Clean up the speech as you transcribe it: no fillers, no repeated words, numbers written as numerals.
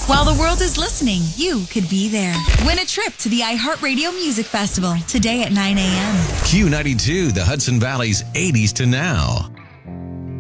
While the world is listening, you could be there. Win a trip to the iHeartRadio Music Festival today at 9 a.m. Q92, the Hudson Valley's 80s to now.